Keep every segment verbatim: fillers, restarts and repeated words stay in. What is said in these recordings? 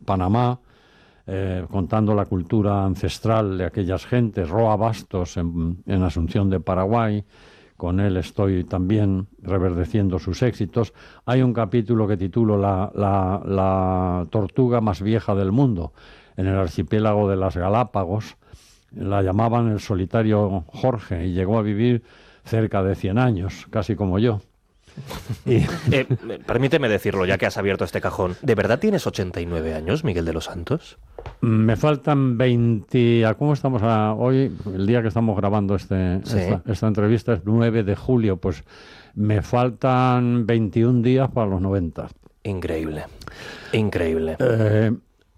Panamá, eh, contando la cultura ancestral de aquellas gentes, Roa Bastos en, en Asunción de Paraguay, con él estoy también reverdeciendo sus éxitos. Hay un capítulo que titulo la, la, la tortuga más vieja del mundo, en el archipiélago de las Galápagos. La llamaban el solitario Jorge y llegó a vivir cerca de cien años, casi como yo. Y... Eh, permíteme decirlo, ya que has abierto este cajón. ¿De verdad tienes ochenta y nueve años, Miguel de los Santos? Me faltan veinte... ¿A cómo estamos a hoy? El día que estamos grabando este, sí. esta, esta entrevista es nueve de julio. Pues me faltan veintiún días para los noventa. Increíble. Increíble. Eh...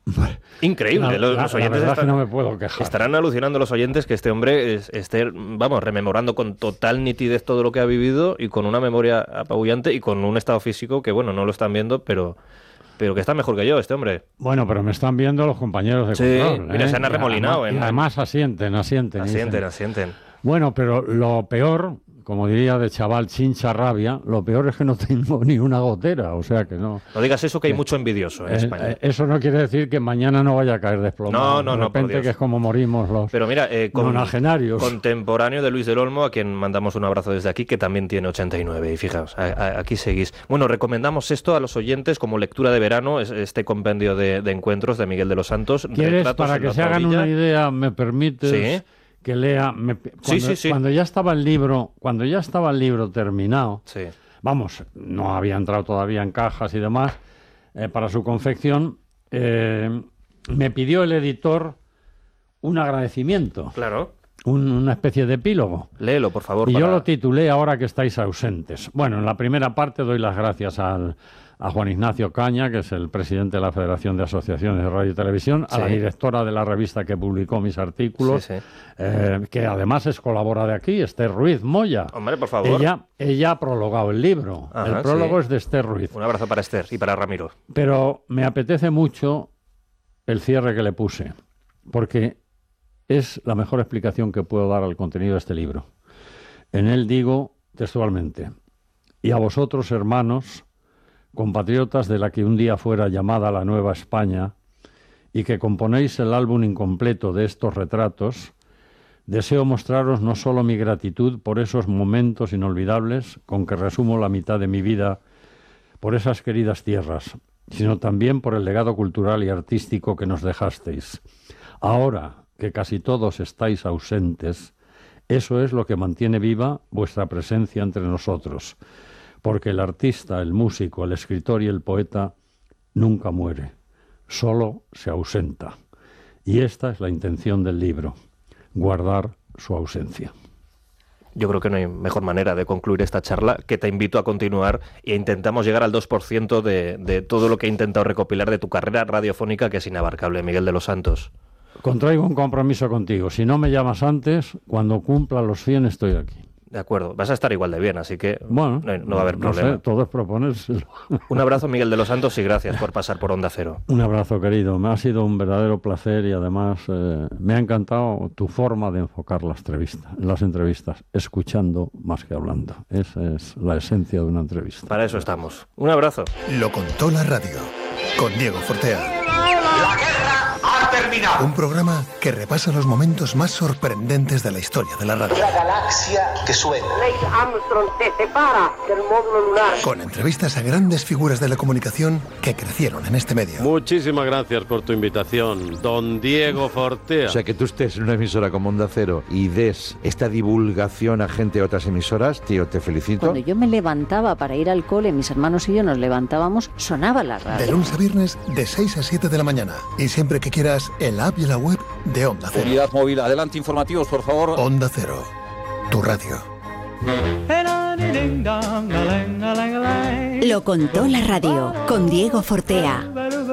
Increíble, La, los, la, los oyentes la verdad están, es que no me puedo quejar. Estarán alucinando los oyentes que este hombre es, esté, vamos, rememorando con total nitidez todo lo que ha vivido y con una memoria apabullante y con un estado físico que, bueno, no lo están viendo, pero, pero que está mejor que yo, este hombre. Bueno, pero me están viendo los compañeros de sí, control. Mira, ¿eh? se han arremolinado. Y además, en... y además asienten, asienten. Asienten, asienten. Bueno, pero lo peor, como diría de chaval chincha rabia, lo peor es que no tengo ni una gotera, o sea que no... No digas eso, que hay mucho envidioso en eh, España. Eh, eso no quiere decir que mañana no vaya a caer desplomado. No, no, de no, repente, por Dios. Que es como morimos los Pero mira, eh, con, nonagenarios. Contemporáneo de Luis del Olmo, a quien mandamos un abrazo desde aquí, que también tiene ochenta y nueve, y fijaos, a, a, aquí seguís. Bueno, recomendamos esto a los oyentes como lectura de verano, este compendio de, de encuentros de Miguel de los Santos. ¿Quieres, para que se hagan una idea, me permites... Sí. que lea me, cuando, sí, sí, sí. cuando ya estaba el libro cuando ya estaba el libro terminado, sí. vamos, no había entrado todavía en cajas y demás, eh, para su confección, eh, me pidió el editor un agradecimiento, claro, un, una especie de epílogo. Léelo, por favor. Y para... yo lo titulé Ahora que estáis ausentes. Bueno, en la primera parte doy las gracias al a Juan Ignacio Caña, que es el presidente de la Federación de Asociaciones de Radio y Televisión, a sí. la directora de la revista que publicó mis artículos, sí, sí. Eh, que además es colabora de aquí, Esther Ruiz Moya. Hombre, por favor. Ella, ella ha prologado el libro. Ajá, el prólogo sí. es de Esther Ruiz. Un abrazo para Esther y para Ramiro. Pero me apetece mucho el cierre que le puse, porque es la mejor explicación que puedo dar al contenido de este libro. En él digo textualmente: y a vosotros, hermanos, compatriotas de la que un día fuera llamada la Nueva España, y que componéis el álbum incompleto de estos retratos, deseo mostraros no solo mi gratitud por esos momentos inolvidables con que resumo la mitad de mi vida por esas queridas tierras, sino también por el legado cultural y artístico que nos dejasteis. Ahora que casi todos estáis ausentes, eso es lo que mantiene viva vuestra presencia entre nosotros, porque el artista, el músico, el escritor y el poeta nunca muere, solo se ausenta. Y esta es la intención del libro, guardar su ausencia. Yo creo que no hay mejor manera de concluir esta charla, que te invito a continuar e intentamos llegar al dos por ciento de, de todo lo que he intentado recopilar de tu carrera radiofónica, que es inabarcable, Miguel de los Santos. Contraigo un compromiso contigo. Si no me llamas antes, cuando cumpla los cien estoy aquí. De acuerdo, vas a estar igual de bien, así que bueno, no, no va a haber no problema. Sé, todo es proponérselo. Un abrazo, Miguel de los Santos, y gracias por pasar por Onda Cero. Un abrazo, querido. Me ha sido un verdadero placer y además eh, me ha encantado tu forma de enfocar las entrevistas, las entrevistas, escuchando más que hablando. Esa es la esencia de una entrevista. Para eso estamos. Un abrazo. Lo contó la radio, con Diego Fortea. La guerra ha terminado. Un programa que repasa los momentos más sorprendentes de la historia de la radio. La galaxia que suena. Neil Armstrong se separa del módulo lunar. Con entrevistas a grandes figuras de la comunicación que crecieron en este medio. Muchísimas gracias por tu invitación, don Diego Fortea. O sea, que tú estés en una emisora como Onda Cero y des esta divulgación a gente de otras emisoras, tío, te felicito. Cuando yo me levantaba para ir al cole, mis hermanos y yo nos levantábamos, sonaba la radio. De lunes a viernes, de seis a siete de la mañana. Y siempre que quieras, en la app y en la web de Onda Cero. Unidad móvil, adelante, informativos, por favor. Onda Cero, tu radio. Lo contó la radio, con Diego Fortea.